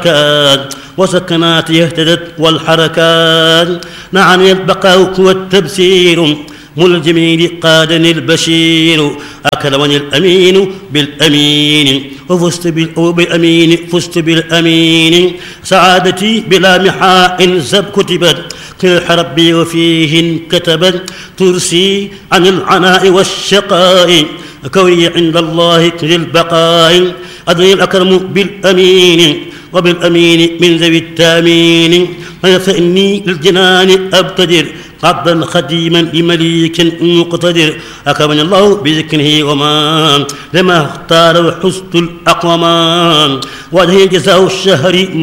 وسكنات اهتدت والحركات. نعني البقاء والتبسير ملجمين قادني البشير. أكرمني الأمين بالأمين وفزت بالأمين فزت بالأمين. سعادتي بلا محاء زب كتبت كلح ربي وفيه كتبت. ترسي عن العناء والشقاء كوني عند الله للبقاء. أدري الأكرم بالأمين وبالأمين من ذوي التامين. فإني للجنان أبتدر عبدا خديما لمليك مقتدر. أكرمني الله بذكره وما لما اختار حسن الأقومان. وجه جزاء الشهر